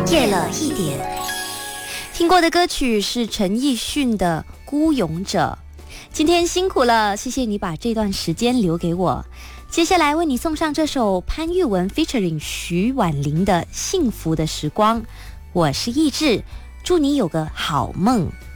夜了一点。听过的歌曲是陈奕迅的《孤勇者》。今天辛苦了，谢谢你把这段时间留给我。接下来为你送上这首潘玉文 featuring 徐婉玲的《幸福的时光》。我是意志，祝你有个好梦。